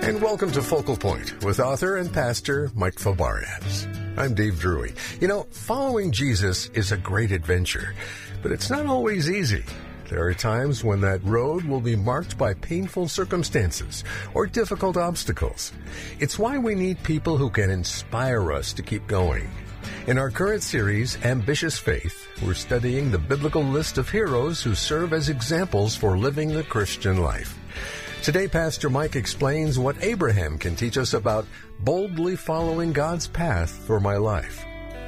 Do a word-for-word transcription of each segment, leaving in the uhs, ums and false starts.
And welcome to Focal Point with author and pastor Mike Fabarias. I'm Dave Drury. You know, following Jesus is a great adventure, but it's not always easy. There are times when that road will be marked by painful circumstances or difficult obstacles. It's why we need people who can inspire us to keep going. In our current series, Ambitious Faith, we're studying the biblical list of heroes who serve as examples for living the Christian life. Today, Pastor Mike explains what Abraham can teach us about boldly following God's path for my life.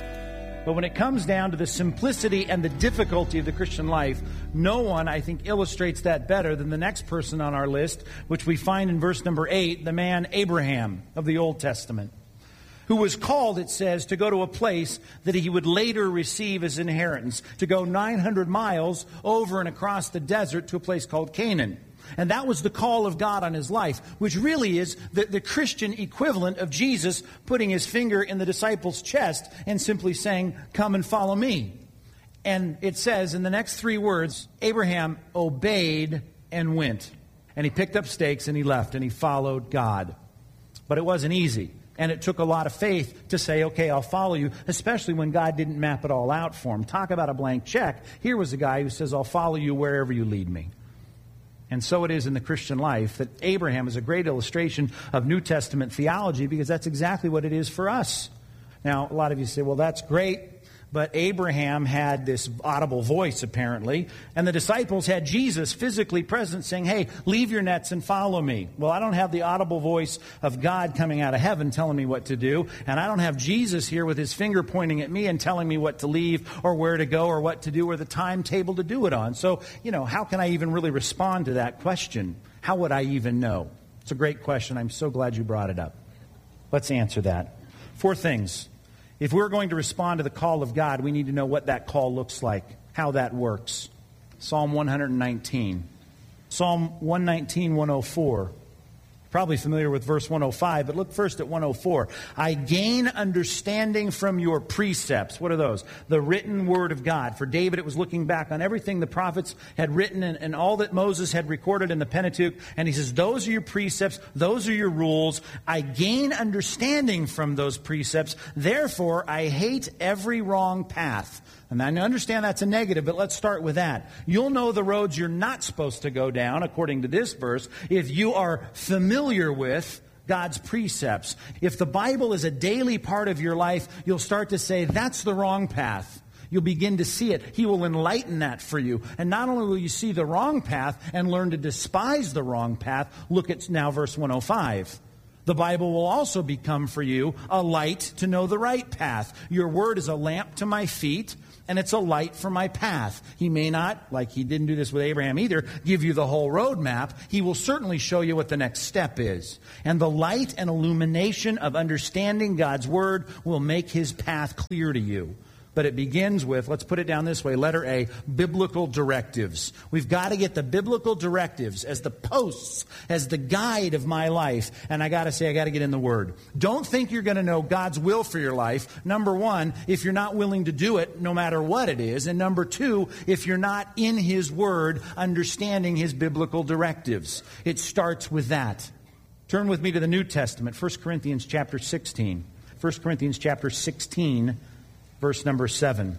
But when it comes down to the simplicity and the difficulty of the Christian life, no one, I think, illustrates that better than the next person on our list, which we find in verse number eight, the man Abraham of the Old Testament, who was called, it says, to go to a place that he would later receive as inheritance, to go nine hundred miles over and across the desert to a place called Canaan. And that was the call of God on his life, which really is the, the Christian equivalent of Jesus putting his finger in the disciples' chest and simply saying, "Come and follow me." And it says in the next three words, Abraham obeyed and went. And he picked up stakes and he left and he followed God. But it wasn't easy. And it took a lot of faith to say, okay, I'll follow you, especially when God didn't map it all out for him. Talk about a blank check. Here was a guy who says, I'll follow you wherever you lead me. And so it is in the Christian life that Abraham is a great illustration of New Testament theology, because that's exactly what it is for us. Now, a lot of you say, well, that's great, but Abraham had this audible voice, apparently, and the disciples had Jesus physically present saying, hey, leave your nets and follow me. Well, I don't have the audible voice of God coming out of heaven telling me what to do, and I don't have Jesus here with his finger pointing at me and telling me what to leave or where to go or what to do or the timetable to do it on. So, you know, how can I even really respond to that question? How would I even know? It's a great question. I'm so glad you brought it up. Let's answer that. Four things. If we're going to respond to the call of God, we need to know what that call looks like, how that works. Psalm one nineteen. Psalm one nineteen, one oh four. Probably familiar with verse one oh five, but look first at one oh four. I gain understanding from your precepts. What are those? The written word of God. For David, it was looking back on everything the prophets had written and, and all that Moses had recorded in the Pentateuch. And he says, those are your precepts. Those are your rules. I gain understanding from those precepts. Therefore, I hate every wrong path. And I understand that's a negative, but let's start with that. You'll know the roads you're not supposed to go down, according to this verse, if you are familiar with God's precepts. If the Bible is a daily part of your life, you'll start to say, that's the wrong path. You'll begin to see it. He will enlighten that for you. And not only will you see the wrong path and learn to despise the wrong path, look at now verse one oh five. The Bible will also become for you a light to know the right path. Your word is a lamp to my feet, and it's a light for my path. He may not, like he didn't do this with Abraham either, give you the whole road map. He will certainly show you what the next step is. And the light and illumination of understanding God's word will make his path clear to you. But it begins with, let's put it down this way, letter A, biblical directives. We've got to get the biblical directives as the posts, as the guide of my life. And I got to say, I got to get in the Word. Don't think you're going to know God's will for your life. Number one, if you're not willing to do it, no matter what it is. And number two, if you're not in His Word, understanding His biblical directives. It starts with that. Turn with me to the New Testament, First Corinthians chapter sixteen. First Corinthians chapter sixteen. Verse number seven.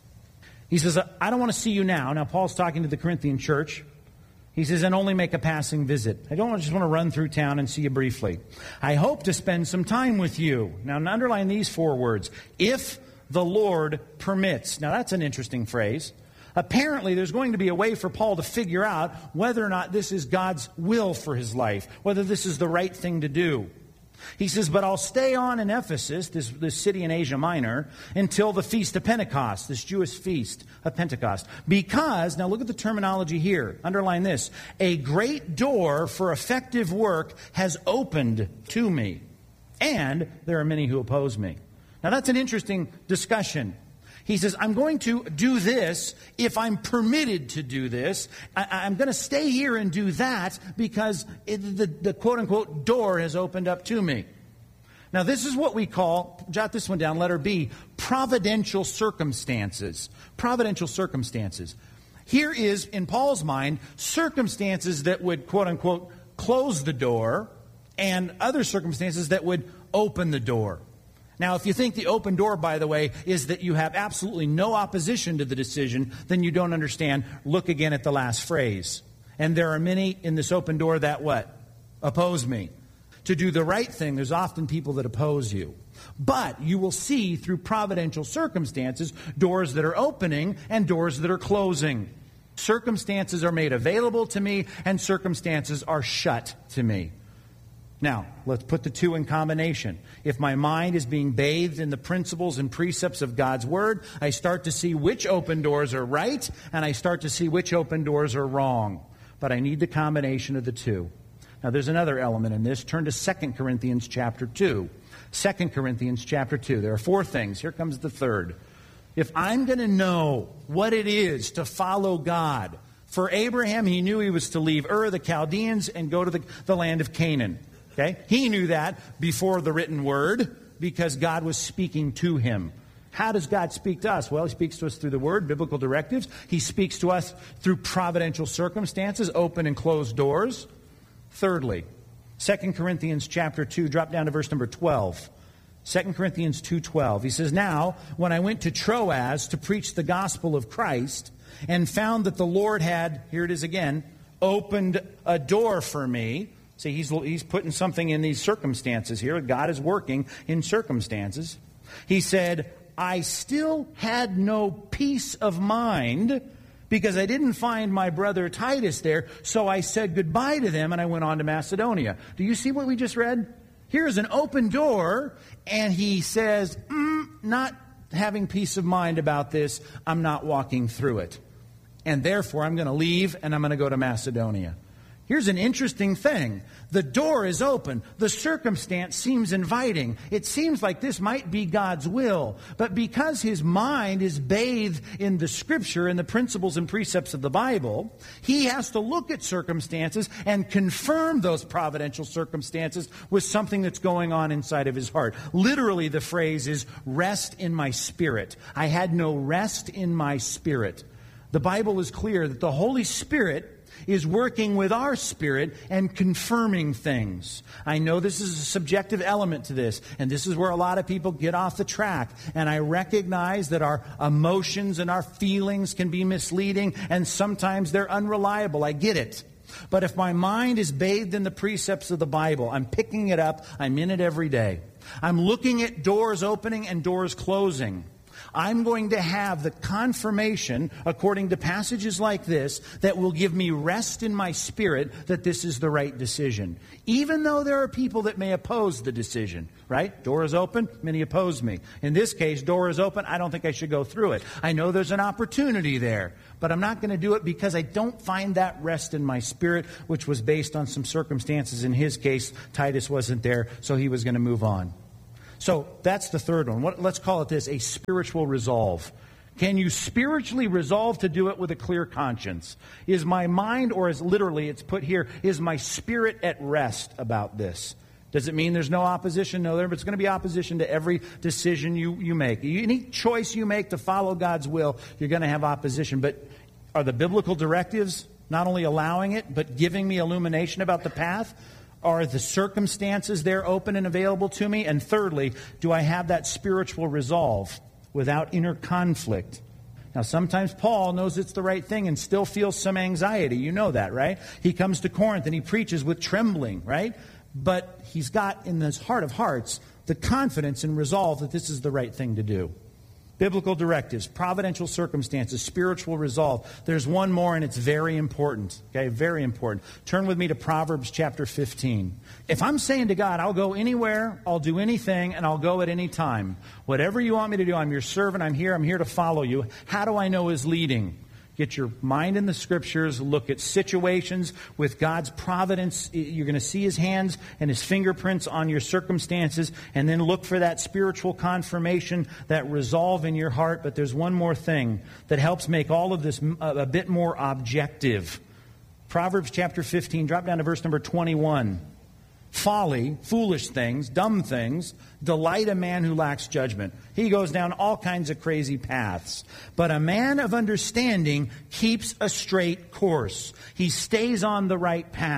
He says, I don't want to see you now. Now, Paul's talking to the Corinthian church. He says, and only make a passing visit. I don't just want to run through town and see you briefly. I hope to spend some time with you. Now, underline these four words. If the Lord permits. Now, that's an interesting phrase. Apparently, there's going to be a way for Paul to figure out whether or not this is God's will for his life, whether this is the right thing to do. He says, but I'll stay on in Ephesus, this, this city in Asia Minor, until the Feast of Pentecost, this Jewish feast of Pentecost. Because, now look at the terminology here. Underline this. A great door for effective work has opened to me, and there are many who oppose me. Now that's an interesting discussion. He says, I'm going to do this if I'm permitted to do this. I, I'm going to stay here and do that because it, the, the quote-unquote door has opened up to me. Now, this is what we call, jot this one down, letter B, providential circumstances. Providential circumstances. Here is, in Paul's mind, circumstances that would, quote-unquote, close the door and other circumstances that would open the door. Now, if you think the open door, by the way, is that you have absolutely no opposition to the decision, then you don't understand. Look again at the last phrase. And there are many in this open door that what? Oppose me. To do the right thing, there's often people that oppose you. But you will see through providential circumstances doors that are opening and doors that are closing. Circumstances are made available to me and circumstances are shut to me. Now, let's put the two in combination. If my mind is being bathed in the principles and precepts of God's Word, I start to see which open doors are right, and I start to see which open doors are wrong. But I need the combination of the two. Now, there's another element in this. Turn to Second Corinthians chapter two. Second Corinthians chapter two. There are four things. Here comes the third. If I'm going to know what it is to follow God, for Abraham, he knew he was to leave Ur, the Chaldeans, and go to the, the land of Canaan. Okay? He knew that before the written word because God was speaking to him. How does God speak to us? Well, he speaks to us through the word, biblical directives. He speaks to us through providential circumstances, open and closed doors. Thirdly, Second Corinthians chapter two, drop down to verse number twelve. Second Corinthians two twelve. He says, "Now, when I went to Troas to preach the gospel of Christ and found that the Lord had," here it is again, "opened a door for me." See, he's, he's putting something in these circumstances here. God is working in circumstances. He said, "I still had no peace of mind because I didn't find my brother Titus there, so I said goodbye to them and I went on to Macedonia." Do you see what we just read? Here's an open door, and he says, mm, not having peace of mind about this, I'm not walking through it. And therefore, I'm going to leave and I'm going to go to Macedonia. Here's an interesting thing. The door is open. The circumstance seems inviting. It seems like this might be God's will. But because his mind is bathed in the Scripture and the principles and precepts of the Bible, he has to look at circumstances and confirm those providential circumstances with something that's going on inside of his heart. Literally, the phrase is, "rest in my spirit." I had no rest in my spirit. The Bible is clear that the Holy Spirit is working with our spirit and confirming things. I know this is a subjective element to this, and this is where a lot of people get off the track. And I recognize that our emotions and our feelings can be misleading, and sometimes they're unreliable. I get it. But if my mind is bathed in the precepts of the Bible, I'm picking it up, I'm in it every day. I'm looking at doors opening and doors closing. I'm going to have the confirmation, according to passages like this, that will give me rest in my spirit that this is the right decision. Even though there are people that may oppose the decision, right? Door is open, many oppose me. In this case, door is open, I don't think I should go through it. I know there's an opportunity there, but I'm not going to do it because I don't find that rest in my spirit, which was based on some circumstances. In his case, Titus wasn't there, so he was going to move on. So that's the third one. What, let's call it this, a spiritual resolve. Can you spiritually resolve to do it with a clear conscience? Is my mind, or as literally it's put here, is my spirit at rest about this? Does it mean there's no opposition? No, there, but it's going to be opposition to every decision you, you make. Any choice you make to follow God's will, you're going to have opposition. But are the biblical directives not only allowing it, but giving me illumination about the path? Are the circumstances there open and available to me? And thirdly, do I have that spiritual resolve without inner conflict? Now, sometimes Paul knows it's the right thing and still feels some anxiety. You know that, right? He comes to Corinth and he preaches with trembling, right? But he's got in his heart of hearts the confidence and resolve that this is the right thing to do. Biblical directives, providential circumstances, spiritual resolve. There's one more, and it's very important. Okay, very important. Turn with me to Proverbs chapter fifteen. If I'm saying to God, I'll go anywhere, I'll do anything, and I'll go at any time. Whatever you want me to do, I'm your servant, I'm here, I'm here to follow you. How do I know His leading? Get your mind in the Scriptures, look at situations with God's providence. You're going to see His hands and His fingerprints on your circumstances, and then look for that spiritual confirmation, that resolve in your heart. But there's one more thing that helps make all of this a bit more objective. Proverbs chapter fifteen, drop down to verse number twenty-one. Folly, foolish things, dumb things, delight a man who lacks judgment. He goes down all kinds of crazy paths. But a man of understanding keeps a straight course. He stays on the right path.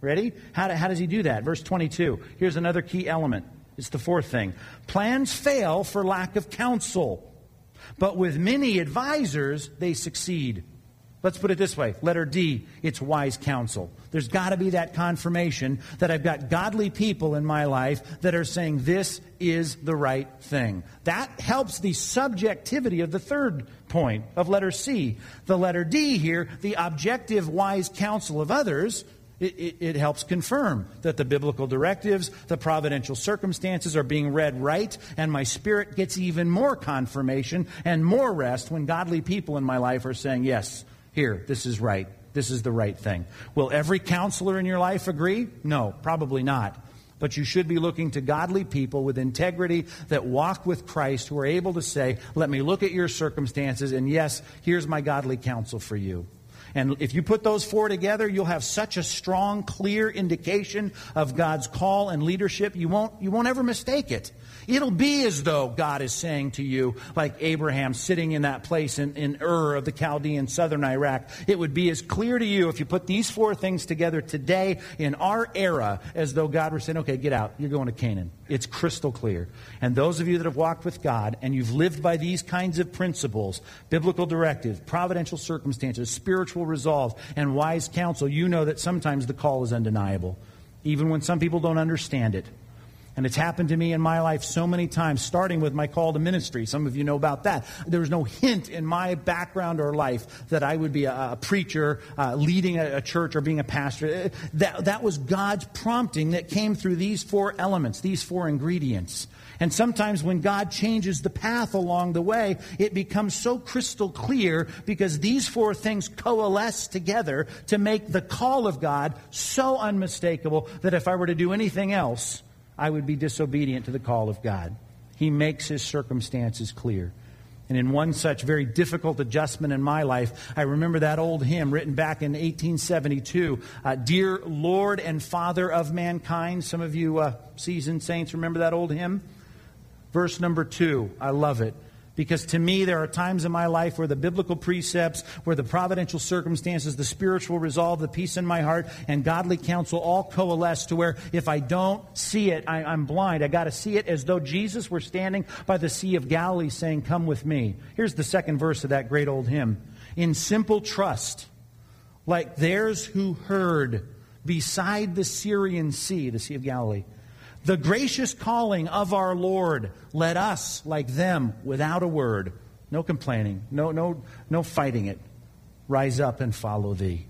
Ready? How, do, how does he do that? Verse twenty-two. Here's another key element. It's the fourth thing. Plans fail for lack of counsel, but with many advisors, they succeed. Let's put it this way. Letter D, it's wise counsel. There's got to be that confirmation that I've got godly people in my life that are saying this is the right thing. That helps the subjectivity of the third point of letter C. The letter D here, the objective wise counsel of others, It, it, it helps confirm that the biblical directives, the providential circumstances are being read right, and my spirit gets even more confirmation and more rest when godly people in my life are saying, yes, here, this is right. This is the right thing. Will every counselor in your life agree? No, probably not. But you should be looking to godly people with integrity that walk with Christ who are able to say, let me look at your circumstances, and yes, here's my godly counsel for you. And if you put those four together, you'll have such a strong, clear indication of God's call and leadership, you won't, you won't ever mistake it. It'll be as though God is saying to you, like Abraham sitting in that place in, in Ur of the Chaldean, southern Iraq. It would be as clear to you if you put these four things together today in our era as though God were saying, okay, get out. You're going to Canaan. It's crystal clear. And those of you that have walked with God and you've lived by these kinds of principles, biblical directive, providential circumstances, spiritual resolve, and wise counsel, you know that sometimes the call is undeniable, even when some people don't understand it. And it's happened to me in my life so many times, starting with my call to ministry. Some of you know about that. There was no hint in my background or life that I would be a, a preacher, uh, leading a, a church, or being a pastor. That, that was God's prompting that came through these four elements, these four ingredients. And sometimes when God changes the path along the way, it becomes so crystal clear because these four things coalesce together to make the call of God so unmistakable that if I were to do anything else, I would be disobedient to the call of God. He makes his circumstances clear. And in one such very difficult adjustment in my life, I remember that old hymn written back in eighteen seventy-two, uh, Dear Lord and Father of Mankind. Some of you uh, seasoned saints remember that old hymn? Verse number two, I love it. Because to me, there are times in my life where the biblical precepts, where the providential circumstances, the spiritual resolve, the peace in my heart, and godly counsel all coalesce to where if I don't see it, I, I'm blind. I got to see it as though Jesus were standing by the Sea of Galilee saying, come with me. Here's the second verse of that great old hymn. In simple trust, like theirs who heard beside the Syrian Sea, the Sea of Galilee, the gracious calling of our Lord, let us, like them, without a word, no complaining, no, no, no fighting it, rise up and follow thee.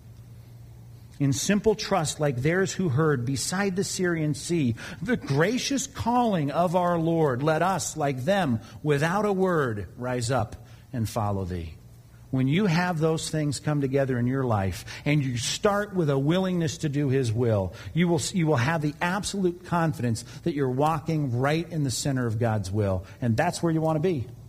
In simple trust, like theirs who heard beside the Syrian Sea, the gracious calling of our Lord, let us, like them, without a word, rise up and follow thee. When you have those things come together in your life and you start with a willingness to do His will, you will, you will have the absolute confidence that you're walking right in the center of God's will. And that's where you want to be.